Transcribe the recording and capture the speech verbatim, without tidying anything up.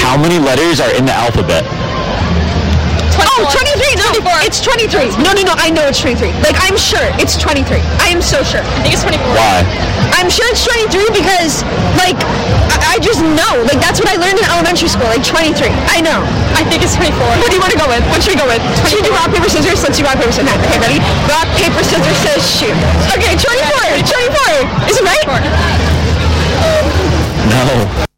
How many letters are in the alphabet? Oh, twenty-three. No, twenty-four. It's twenty-three. No, no, no. I know it's twenty-three. Like, I'm sure it's twenty-three. I am so sure. I think it's twenty-four. Why? I'm sure it's twenty-three because, like, I, I just know. Like, that's what I learned in elementary school. Like, twenty-three. I know. I think it's twenty-four. What do you want to go with? What should we go with? Should we do rock, paper, scissors? Let's do rock, paper, scissors. Okay, ready? Rock, paper, scissors, says shoot. Okay, twenty-four. twenty-four. Is it right? No.